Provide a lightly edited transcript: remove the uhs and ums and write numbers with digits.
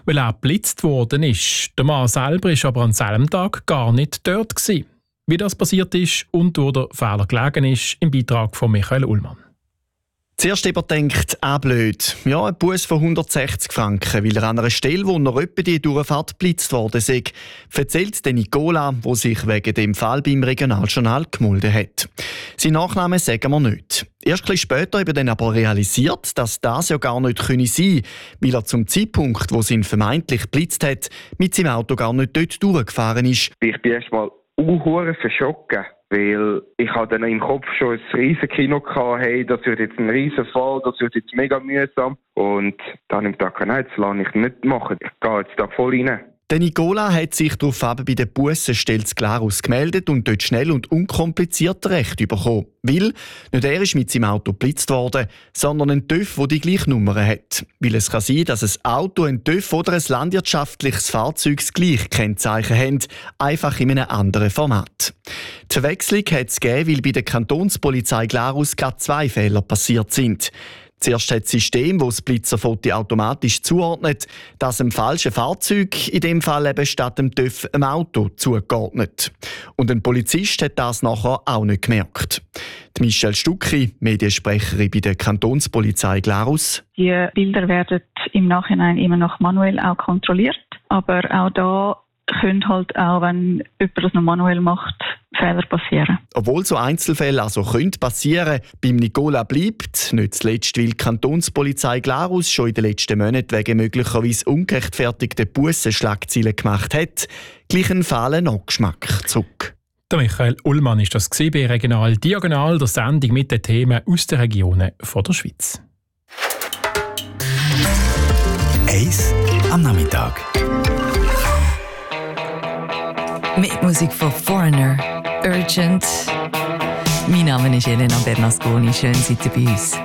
weil er geblitzt worden ist. Der Mann selber war aber an selben Tag gar nicht dort gewesen. Wie das passiert ist und wo der Fehler gelegen ist, im Beitrag von Michael Ullmann. Zuerst denkt, blöd. Ja, ein Buß von 160 Franken, weil er an einer Stelle, wo er etwa die Durchfahrt geblitzt worden sei, erzählt Nicola, der sich wegen dem Fall beim Regionaljournal gemeldet hat. Sein Nachname sagen wir nicht. Erst etwas später habe ich dann aber realisiert, dass das ja gar nicht sein könne, weil er zum Zeitpunkt, wo es ihn vermeintlich geblitzt hat, mit seinem Auto gar nicht dort durchgefahren ist. Ich bin erst mal verschrocken. Weil ich hatte dann im Kopf schon ein riesen Kino gehabt, hey, das wird jetzt ein riesen Fall, das wird jetzt mega mühsam. Und dann habe ich gedacht, nein, das lasse ich nicht machen. Ich gehe jetzt da voll rein. Der Nicola hat sich daraufhin bei der Bussenstelle Glarus gemeldet und dort schnell und unkompliziert Recht bekommen. Weil nicht er ist mit seinem Auto geblitzt worden, sondern ein TÜV, der die gleiche Nummer hat. Weil es kann sein, dass ein Auto, ein TÜV oder ein landwirtschaftliches Fahrzeug das gleiche Kennzeichen haben, einfach in einem anderen Format. Die Verwechslung hat es gegeben, weil bei der Kantonspolizei Glarus gerade 2 Fehler passiert sind. Zuerst hat das System, das das Blitzerfoto automatisch zuordnet, das einem falschen Fahrzeug, in dem Fall eben statt dem TÜV, einem Auto zugeordnet. Und ein Polizist hat das nachher auch nicht gemerkt. Die Michelle Stucki, Mediensprecherin bei der Kantonspolizei Glarus. Die Bilder werden im Nachhinein immer noch manuell auch kontrolliert, aber auch da können halt auch, wenn jemand das noch manuell macht, Fehler passieren. Obwohl so Einzelfälle also passieren können, beim Nicola bleibt, nicht zuletzt, weil die Kantonspolizei Glarus schon in den letzten Monaten wegen möglicherweise ungerechtfertigten Bussenschlagzeilen gemacht hat, gleich einen fahlen Nachgeschmack zurück. Der Michael Ullmann ist das bei Regional Diagonal, der Sendung mit den Themen aus den Regionen von der Schweiz. Eis am Nachmittag. Mit Musik von Foreigner, Urgent. Mein Name ist Elena Bernasconi. Schön, seid ihr bei uns.